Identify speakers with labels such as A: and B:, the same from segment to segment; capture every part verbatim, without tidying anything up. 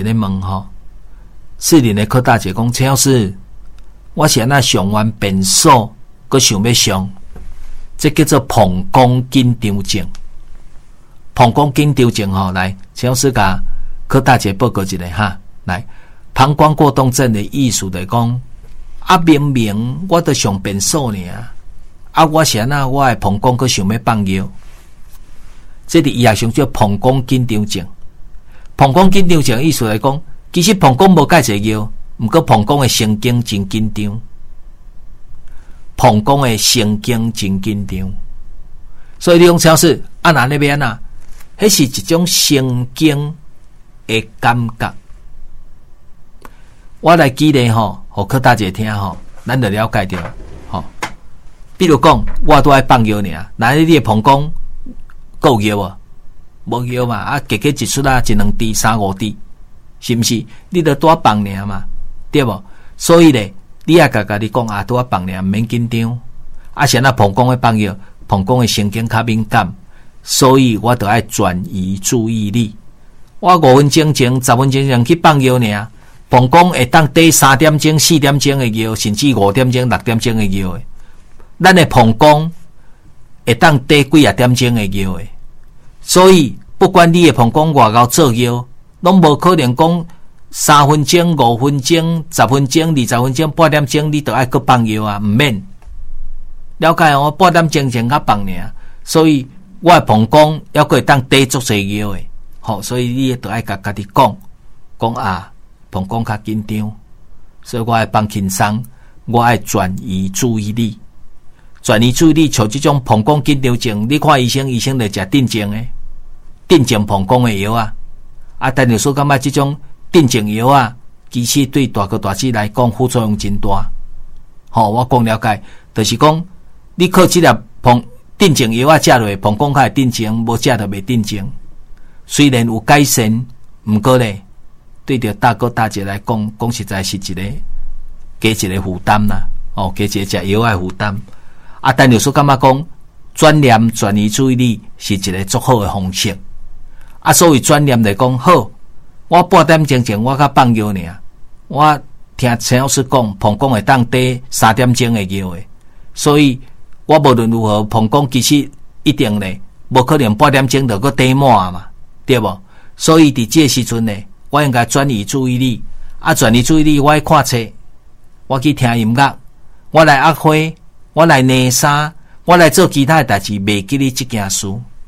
A: 咧问吼，四年的柯大姐讲，陈老师，我是安那上完便所，佮想要上，这叫做膀胱紧张症。膀胱紧张症吼，来，陈老师甲柯大姐报告一下哈，来，膀胱过动症的意思就是讲，啊明明我都上便所呢，啊我是安那我的膀胱佮想要放尿，这伫医学上叫膀胱紧张症。膀胱紧张症意思来讲，其实膀胱无介侪尿，毋过膀胱的神经真紧张，膀胱的神经真紧张，所以你讲超市啊哪那边啊，迄是一种神经的感觉。我来举例吼，互柯大姐听吼，咱就了解着吼。比如讲，我都爱放尿尔，那你的膀胱够尿无？无尿嘛，啊，加加一出啊，一两滴、三五滴，是毋是？你得多放尔嘛，对无？所以咧，你也甲家己讲啊，多放尔，毋免紧张。啊，像那膀胱的放尿，膀胱的神经较敏感，所以我得爱转移注意力。我五分钟前、十分钟前去放尿尔，膀胱会当滴三点钟、四点钟的尿，甚至五点钟、六点钟的尿的。咱的膀胱会当滴几啊点钟的尿的。所以，不管你的膀胱外口做尿，拢无可能讲三分钟、五分钟、十分钟、二十分钟、半点钟，你都爱去放尿啊？唔免。了解哦，半点钟前较放尔，所以我的膀胱还可以当滴足侪尿的。好，所以你都爱甲家己讲，讲啊，膀胱较紧张，所以我爱放轻松，我爱转移注意力。转移注意力，像这种膀胱紧张症，你看医生，医生就食镇静的，镇静膀胱的药啊。啊，但是说感觉这种镇静药啊，其实对大哥大姐来讲副作用真大。好、哦，我讲了解，就是讲你靠这粒膀镇静药啊食落，膀胱较会镇静，无食就袂镇静。虽然有改善，毋过咧，对着大哥大姐来讲，讲实在是一个加一个负担啦。哦，加一个食药的负担。啊，但有时感觉讲转念转移注意力是一个足好的方式。啊，所谓转念来讲，好，我半点钟前我较放尿尔，我听陈老师讲，膀胱会当滴三点钟的尿的，所以我无论如何，膀胱其实一定咧，无可能半点钟就搁滴满嘛，对无？所以伫这时阵咧，我应该转移注意力。啊，转移注意力，我爱看册，我去听音乐，我来压花。我来捏衫，我来做其他的代志，袂记你这件事。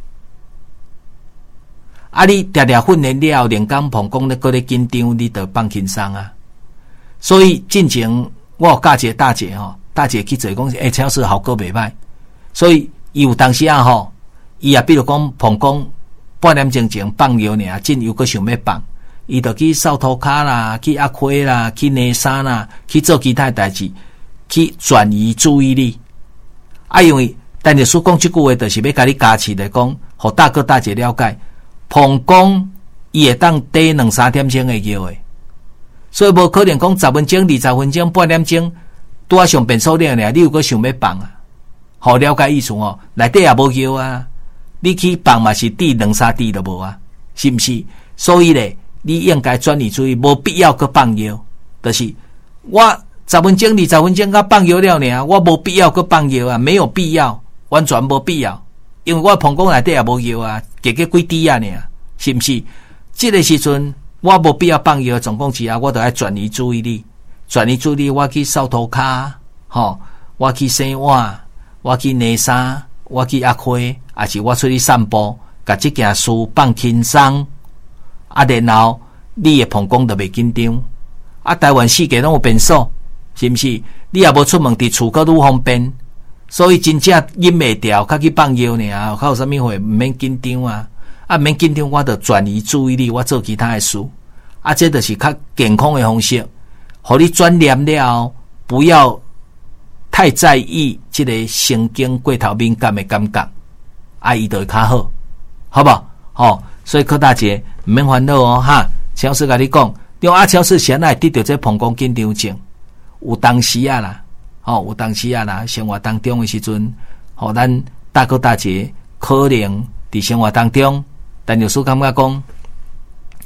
A: 啊，你常常训练了后，连讲膀胱咧，搁咧紧张，你得放轻松啊。所以进前我有教一个大姐吼，大姐去做讲，诶、欸，陈老师效果袂歹。所以伊有当时啊吼，伊也比如讲膀胱半点钟前放尿尔，进又搁想要放，伊就去扫涂骹啦，去压花啦，去捏衫啦，去做其他的代志。去转移注意力，啊，因为但是说讲这句话，就是要甲你加持来讲，互大哥大姐了解，膀胱伊会当滴两三点钟的尿的，所以无可能讲十分钟、二十分钟、半点钟，拄啊上便所了呢，你又搁想要放啊？好了解意思哦，内底也无尿啊，你去放嘛是滴两三滴都无啊，是毋是？所以咧，你应该转移注意，无必要去放尿，就是我。十分钟、二十分钟，甲放尿了呢，我无必要去放尿啊，没有必要，完全无必要，因为我膀胱内底也无尿啊，加加几滴啊呢，是毋是？这个时阵我无必要放尿的状况之下，我就要转移注意力，转移注意力，我去扫涂骹，吼，我去洗碗，我去捏衫，我去压花，还是我出去散步，甲这件事放轻松，啊，然后你的膀胱就袂紧张，啊，台湾四界拢有便所。是毋是？你也无出门，伫厝较愈方便，所以真正忍袂掉，较去放尿尔，较有啥物货毋免紧张啊！啊，毋免紧张，我着转移注意力，我做其他的事，啊，这就是较健康的方式。互你转念了，不要太在意这个神经过头敏感的感觉，啊，伊就会较好，好不好？哦，所以柯大姐毋免烦恼哦，哈！超市甲你讲，用啊，超市先来得到这膀胱紧张症。有当时啊啦，吼、哦、有当时啊啦，生活当中的时阵，吼、哦、咱大哥大姐可能伫生活当中，但有时感觉讲，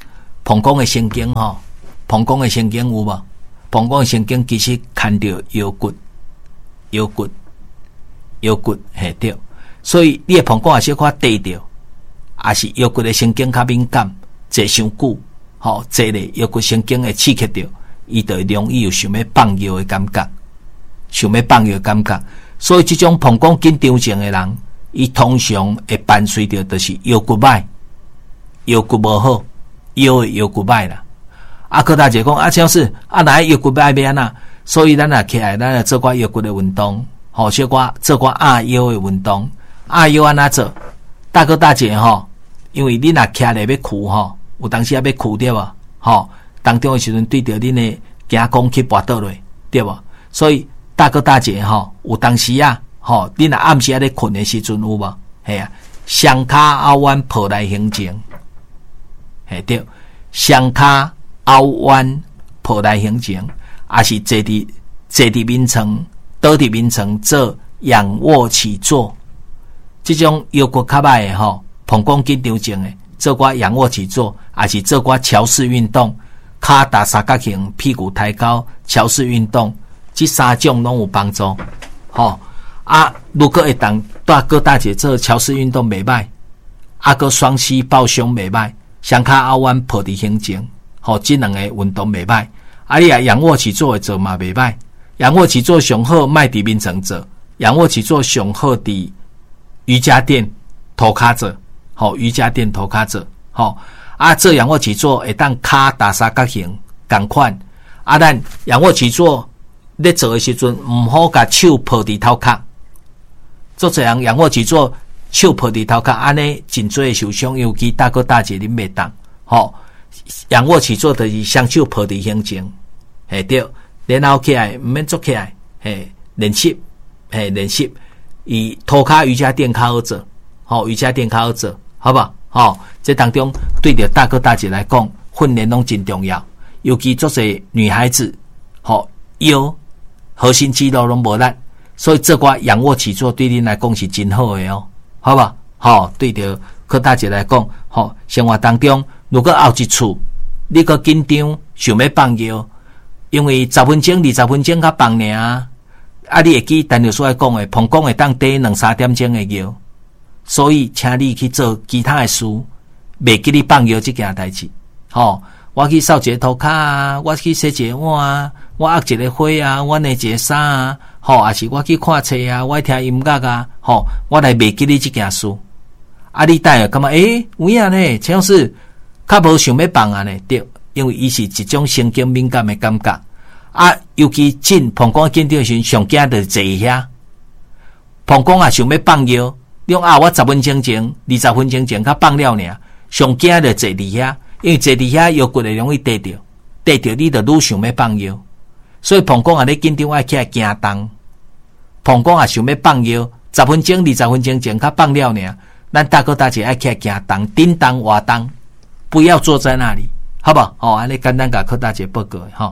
A: 膀胱的神经吼，膀胱的神经有无？膀胱的神经其实牵着腰骨，腰骨，腰骨嘿对，所以你的膀胱也小可低着，也是腰骨的神经较敏感，坐伤久，吼、哦，坐咧腰骨神经会刺激着，伊就容易有想要放药的感觉，想要放药的感觉。所以这种膀胱紧张症的人，伊通常会伴随着就是腰骨歹，腰骨无好，腰的腰骨歹啦。啊，柯大姐讲啊，像是啊，哪腰骨歹要安那？所以咱也起来，咱来做寡腰骨的运动，吼、哦，小寡做寡压腰的运动，压腰安那做？大哥大姐吼，因为你若徛咧要哭吼，有当时也要哭对无？吼，当中的时阵对着恁的颈弓去跋倒落，对无？所以大哥大姐吼，有当时啊，吼，你若暗时啊咧困的时阵有无？系啊，双骹后弯抱来行前，系对，双骹后弯抱来行前，也是坐伫坐伫眠床，倒伫眠床做仰卧起坐。这种腰骨较歹的吼，膀胱紧张症的，做寡仰卧起坐，也是做寡桥式运动，骹打三角形，屁股抬高，桥式运动，这三种拢有帮助。吼、哦、啊，如果会当大哥大姐做桥式运动袂歹，啊个双膝抱胸袂歹，双骹后弯抱伫行前，吼、哦，这两个运动袂歹。啊，你啊仰卧起坐会做嘛袂歹，仰卧起坐上好莫伫眠床做，仰卧起坐上好伫瑜伽垫涂骹做，吼、哦、瑜伽垫涂骹做，吼、哦、啊做仰卧起坐会当骹打三角形，共款。啊，咱仰卧起坐咧做的时阵，毋好甲手抱伫头壳。做这样仰卧起坐，手抱伫头壳，安尼颈椎受伤，尤其大哥大姐恁袂当。吼、哦，仰卧起坐就是双手抱伫胸前，嘿对，然后起来毋免坐起来，嘿练习，嘿练习。以涂骹瑜伽垫较好做，吼、哦、瑜伽垫较好做，好不好？吼、哦，这当中对着大哥大姐来讲，训练拢真重要，尤其做些女孩子，吼、哦、腰核心肌肉拢无力，所以做寡仰卧起坐对恁来讲是真好的哦，好不好？吼、哦，对着柯大姐来讲，吼、哦、生活当中如果后一处你个紧张想要放药，因为十分钟、二十分钟较放尔。啊，你会记陈律师来讲的，膀胱会当滴两三点钟的药，所以请你去做其他的事，袂记你放药这件代志。吼、哦，我去扫一个涂骹啊，我去洗一个碗啊，我压一个花啊，我拿一个衫啊，吼、哦，也是我去看册啊，我听音乐啊，吼、哦，我来袂记你这件事。啊，你等下感觉诶，有影呢，像是较无想要放啊呢，对，因为伊是一种神经敏感的感觉。啊，尤其紧膀胱紧张时，上惊就是坐遐。膀胱啊，想要放药，你讲啊，我十分钟前、二十分钟前较放了呢，上惊就坐伫遐，因为坐伫遐腰骨会容易跌着，跌着你就愈想要放药，所以膀胱啊，你紧张爱起来行动。膀胱啊，想要放药，十分钟、二十分钟前较放了呢，咱大哥大姐爱起来行动，叮当活动，不要坐在那里，好不好？哦，安尼简单甲柯大姐报告哈。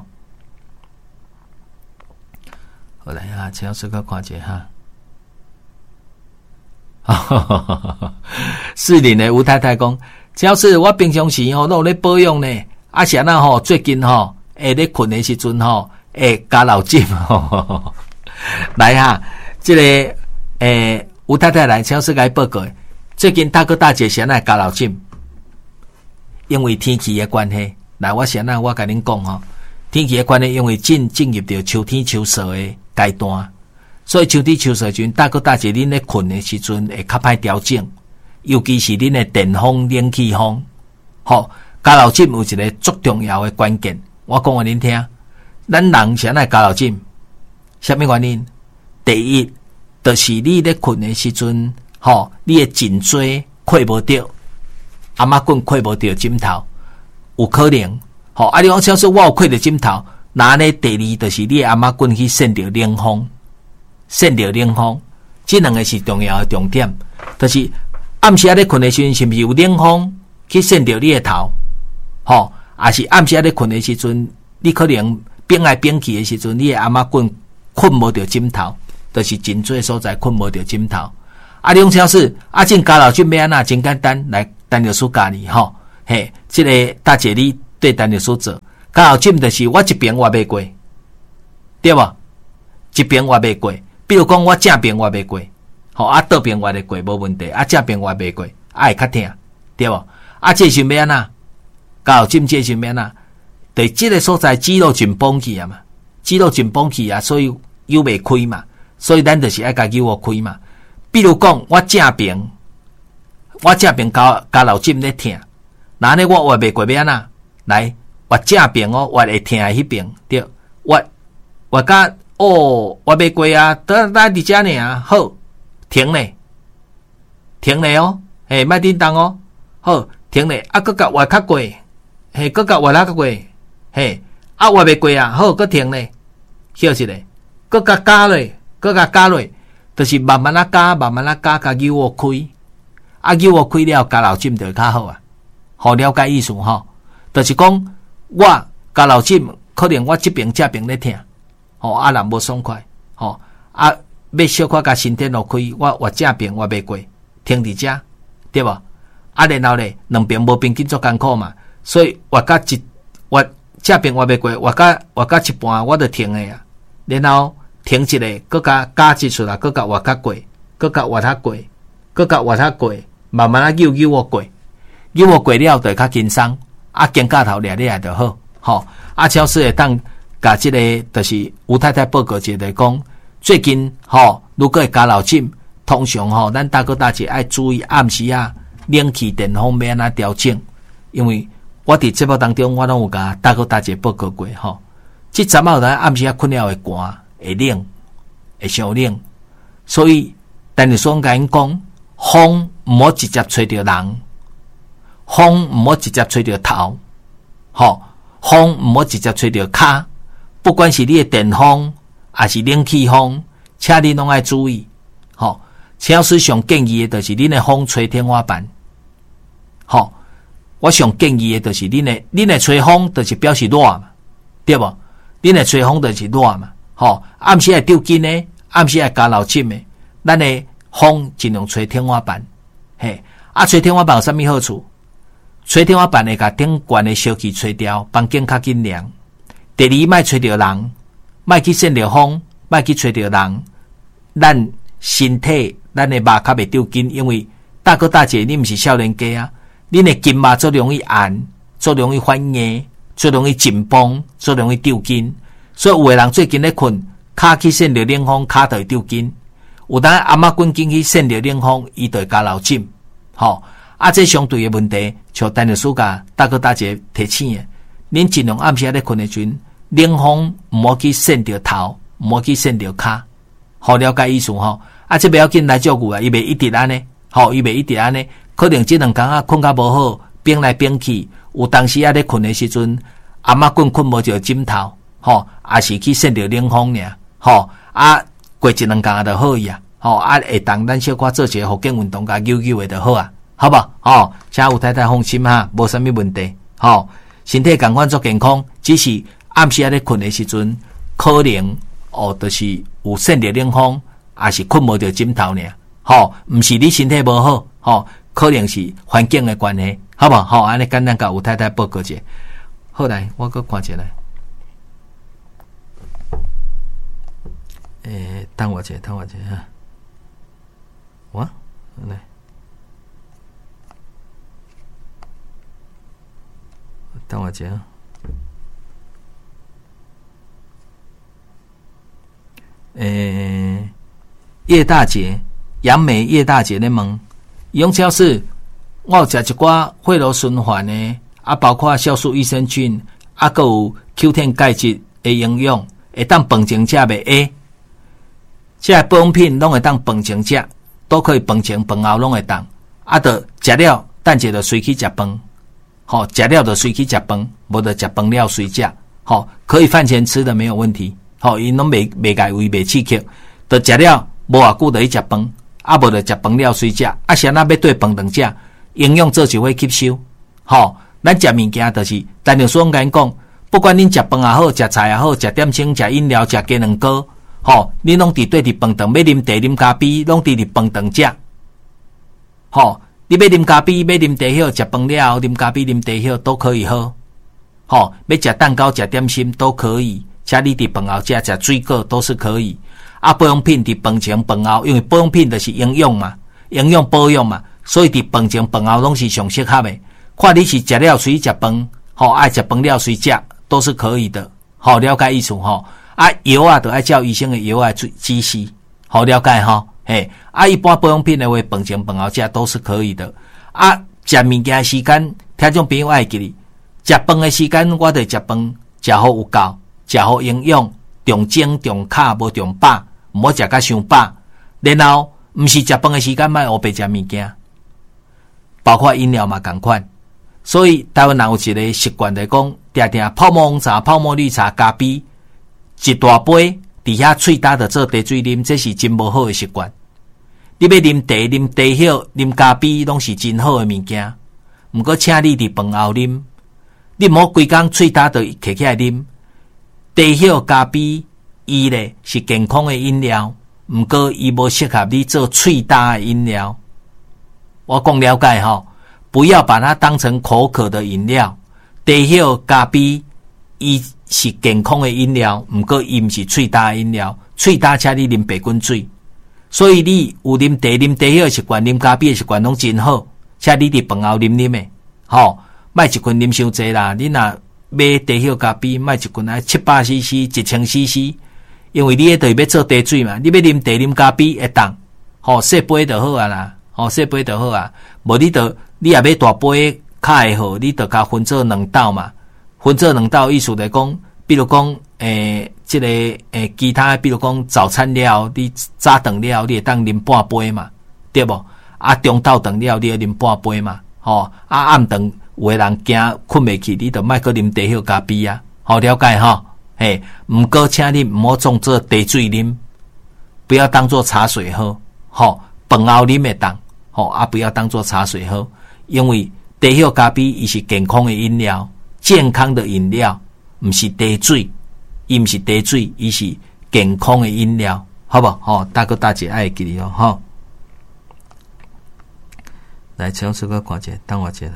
A: 好来啊，陈老师个看者哈。四零的吴太太讲，陈老师，我平常时吼都有咧保养呢，啊是安那吼，最近吼会咧困的时阵吼，会加老筋吼。来哈，这个诶吴太太来，陈老师甲伊报告，最近大哥大姐是安那加老筋，因为天气的关系。来，我是安那我甲恁讲吼，天气的关系，因为进进入到秋天秋色的阶段，所以秋天秋色时阵，大哥大姐恁咧困的时阵会较歹调整，尤其是恁的电风、冷气风，吼，加老筋有一个足重要的关键，我讲互恁听，咱人是安那加老筋，什么原因？第一，就是你咧困的时阵，吼，你的颈椎睡无着，阿妈棍睡无着枕头，有可能，吼，啊，你讲像说我有睡着枕头。那呢？第二就是你阿妈棍去扇着冷风，扇着冷风，这两个是重要的重点。就是暗时啊咧困的时阵，是不是有冷风去扇着你的头？吼、哦，还是暗时啊咧困的时阵，你可能变来变去的时阵，你的阿妈棍困无着枕头，就是颈椎所在困无着枕头。啊，你讲像是啊，进加老筋要安那真简单，来单着书教你吼。嘿，这个大姐你对陈律师做。加老金就是我一边我袂过，对无？一边我袂过，比如讲我正边我袂过，吼啊倒边我会过无问题，啊正边我袂过，啊会较疼，对无？啊这是要安怎？加老金这是要安怎？对，这个所在肌肉紧绷去啊嘛，肌肉紧绷去啊，所以扭袂开嘛，所以咱就是爱甲扭我开嘛。比如讲我正边，我正边加加老金咧疼，那呢我活袂过要安怎？来。我正边哦，我会疼迄边，对，我我甲哦，我袂过啊，得来伫遮呢啊，好，停咧，停咧哦，嘿，莫叮当哦，好，停咧，啊，搁甲我较过，嘿，搁甲我较过，嘿，啊，我袂过啊，好，搁停咧，休息咧，搁甲加咧，搁甲加咧，就是慢慢啊加，慢慢啊加，甲扭我开，啊，扭我开了，加老筋就较好啊，好了解意思吼，就是讲。我加老筋，可能我这边这边咧疼，吼啊人无爽快，吼啊要小可甲身体落开，我我这边我袂过，停伫遮，对无？啊然后咧，两边无边紧做艰苦嘛，所以我甲一我这边我袂过，我甲我甲一半我就停诶啊，然后停一个，搁甲加一出来，搁甲我较过，搁甲我较过，搁甲我较过，慢慢啊扭扭我过，扭我过了就较轻松。啊，肩胛头掠掠就好，吼！啊，超市会当甲即、这个，就是吴太太报告一个讲，最近吼，如果会加老筋，通常吼，咱大哥大姐爱注意暗时啊，冷气电方面啊调整，因为我伫节目当中我拢有甲大哥大姐报告过，吼，即阵仔有当暗时啊困了会寒，会冷，会伤冷，所以但是双甲因讲，风毋好直接吹着人。风唔好直接吹到头，吼！风唔好直接吹到骹，不管是你的电风还是冷气风，请你拢爱注意，吼！超市上建议的就是恁的风吹天花板，吼！我上建议的就是恁的恁的吹风，就是表示热嘛，对无？恁的吹风就是热嘛，吼！暗时会丢筋的，暗时会加老筋的，咱的风尽量吹天花板，嘿！啊，吹天花板有啥物好处？吹天花板会甲顶悬的烧气吹掉，房间较紧凉。第二，莫吹着人，莫去扇着风，莫去吹着人。咱身体，咱的肉较袂丢筋，因为大哥大姐，你毋是少年家啊，恁的筋肉最容易硬，最容易反硬，最容易紧绷，最容易丢筋。所以有的人最近咧困，骹去扇着冷风，骹就会丢筋。有当阿嬷滚紧去扇着冷风，伊就会加老筋，吼。啊，这相对的问题，像陈律师甲大哥大姐提醒的，恁尽量暗时咧困的阵，冷风毋好去扇着头，毋好去扇着骹，好了解意思吼。啊，这不要紧来照顾啊，伊袂一直安尼，吼，伊袂一直安尼，可能这两工啊困较无好，变来变去，有当时啊咧困的时阵，阿嬷困困无着枕头，吼，也是去扇着冷风尔，吼，啊，过一两工就好伊啊，吼，啊会当咱小可做一个复健运动，甲扭扭的就好啊。好不好？哦，请有太太放心哈，无啥物问题。好、哦，身体感官足健康，只是暗时啊咧困的时阵，可能哦，就是有扇着冷风，也是困无着枕头呢。好、哦，毋是你身体无好，好、哦，可能是环境的关系，好不好？好、哦，安尼简单甲有太太报告者。后来我搁看一下，诶，等我一下，等我一下哈。我来。等我一下，诶，叶大姐，杨梅叶大姐咧问，用超市我有食一寡血路循环的，啊，包括酵素益生菌，啊，还有 Q 十 钙质的营养，会当饭前食袂下，这些保养品拢会当饭前食，都可以饭前饭后拢会当，啊，得食了，等下就随去食饭。好，食了就随去食饭，无就食饭了随食。好，可以饭前吃的没有问题。好，因拢袂袂解胃袂刺激，就食了无偌久就去食饭，啊无就食饭了随食。啊，谁若要对饭当食，营养做就会吸收。好，咱食物件就是，但就所讲讲，不管恁食饭也好，食菜也好，食点心、食饮料、食鸡卵糕，好，恁拢伫对伫饭堂要啉茶、啉咖啡，拢伫伫饭堂食。好。你要啉咖啡，要啉茶叶，食饭了后啉咖啡、啉茶叶都可以喝。 吼、哦，要食蛋糕、食点心都可以。且你伫饭后食食水果都是可以。啊，保养品伫饭前饭后，因为保养品就是营养嘛，营养保养嘛，所以伫饭前饭后拢是上适合的。看你是食了随食饭，吼、哦，爱食饭了随食都是可以的。好、哦，了解意思吼。啊，药啊，就爱照医生的药来指示。好，了解吼。嘿，啊，一般保养品的话，饭前饭后食都是可以的。啊，食物件的时间，听众朋友爱记哩，食饭的时间，我得食饭，食好有够，食好营养，重精重卡，无重饱，唔好食甲伤饱。然后，唔是食饭的时间，莫黑白食物件，包括饮料嘛同款。所以，台湾人有一个习惯来讲，定定泡沫红茶、泡沫绿茶、咖啡，一大杯。底下喙焦的做茶水啉，这是真无好的习惯。你要啉茶、啉茶叶、啉咖啡，拢是真好的物件。毋过，请你伫饭后啉，你莫规工喙焦的摕起来啉。茶叶、咖啡，伊咧是健康的饮料，毋过伊无适合你做喙焦的饮料。我讲了解吼，不要把它当成口渴的饮料。茶叶、咖啡，伊是健康的饮料，毋过伊毋是喙焦的饮料。喙焦请你啉白滚水，所以你有啉茶、啉茶叶的习惯，啉咖啡的习惯拢真好。请你伫饭后啉啉的，吼，莫一棍啉伤济啦。你若买茶叶咖啡，莫一棍爱七百 C C、一千 C C， 因为你迄著要做茶水嘛。你要啉茶、啉咖啡会当，吼，细杯就好啊啦，吼，细杯就好啊。无你著你也要大杯较会好，你著甲分做两道嘛。分做两道意思来讲，比如讲，诶，即、這个诶，其他，比如讲早餐了，你早顿了，你会当啉半杯嘛，对无？啊，中昼顿了，你会啉半杯嘛，吼、哦，啊，暗顿有诶人惊困袂去，你著莫阁啉茶叶咖啡啊，好了解吼，嘿，毋过请你毋好当做茶水啉，不要当做茶水喝，吼、哦，饭后啉会当，吼、哦，啊，不要当做茶水喝，因为茶叶咖啡伊是健康诶饮料。健康的饮料，毋是茶水，伊毋是茶水，伊是健康的饮料，好不好？吼，大哥大姐爱记哩哦，吼。来，请这个看者，等我一下。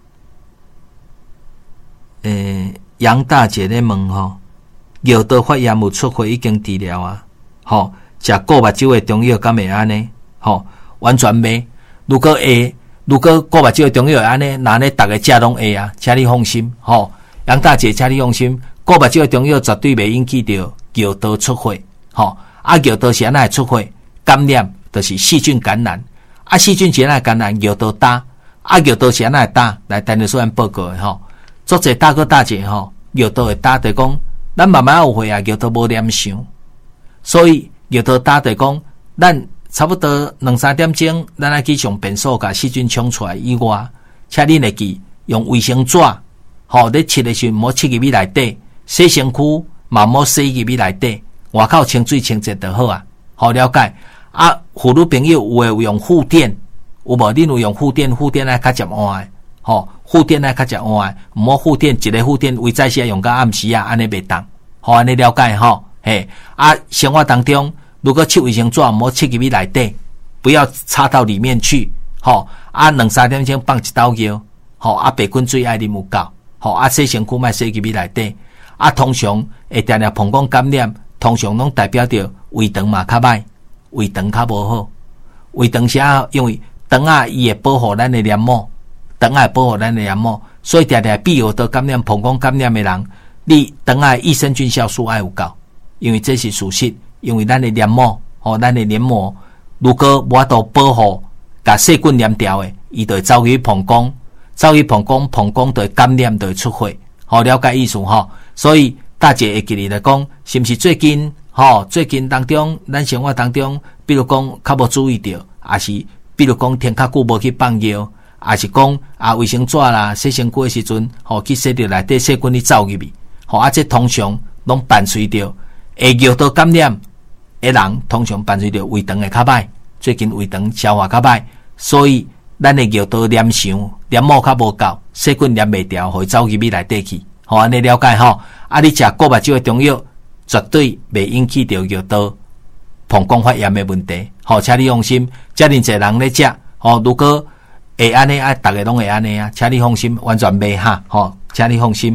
A: 诶，杨大姐咧问吼，尿道发炎有出血已经治疗啊？吼，食过目睭的中药敢会安尼？吼，完全袂。如果会。如果过目睭的中药会安尼，那呢，大家食拢会啊，请你放心，吼、哦，杨大姐，请你放心，过目睭的中药绝对袂引起到尿道出血，吼、哦，啊，尿道是安那出血，感染就是细菌感染，啊，细菌是安那感染，尿道打，啊，尿道是安那打，来单日虽然报告的吼，做者大哥大姐吼，尿道会打就讲，咱慢慢有血啊，尿道无黏上，所以尿道打就讲，咱。差不多两三点钟，咱来去上便所，甲细菌冲出来以外，请你来记用卫生纸，吼，你切的时候莫切入去内底，洗身躯嘛莫洗入去内底，外口清水清洁就好啊，好了解。啊，妇女朋友有诶有用护垫，有无？恁有用护垫？护垫爱较接换诶，吼，护垫爱较接换诶，毋好护垫一个护垫为早时用到暗时啊，安尼袂当，好安尼了解吼，嘿，啊，生活当中。如果切卫生纸，莫切入去内底，不要插到里面去。吼、哦、啊，两三点钟放一刀药，吼、哦、啊，白滚水爱啉有够，吼、哦、啊，洗身躯莫洗入去内底。啊，通常会定定膀胱感染，通常拢代表着胃肠嘛较歹，胃肠较无好。胃肠是啊，因为肠啊伊会保护咱的黏膜，肠啊会保护咱的黏膜，所以定定泌尿道感染、膀胱感染的人，你肠啊益生菌酵素爱有够，因为这是事实。因为咱的黏膜，吼、哦，咱的黏膜如果无法度保护，甲细菌黏掉的，伊就会走去膀胱，走去膀胱，膀胱就会感染，就会出血。好、哦，了解意思吼、哦。所以大姐会记你来讲，是毋是最近，吼、哦，最近当中，咱生活当中，比如讲较无注意到，也是比如讲天较久无去放尿，也是讲啊卫生纸啦，洗身躯的时阵，吼、哦，去洗着内底细菌去走入去，吼、哦，啊，这通常拢伴随着会尿道感染。诶，人通常伴随着胃肠会较歹，最近胃肠消化较歹，所以咱的尿道黏上，黏膜较无够，细菌黏袂掉，会走入去内底去。好，安尼了解吼。啊，你食过目睭的中药，绝对袂引起着尿道膀胱发炎的问题。好，请你放心，遮尔侪人咧食，吼，如果会安尼，啊，大家拢会安尼啊，请你放心，完全袂哈。吼，请你放心。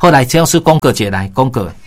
A: 后来陈老师广告一个来广告的，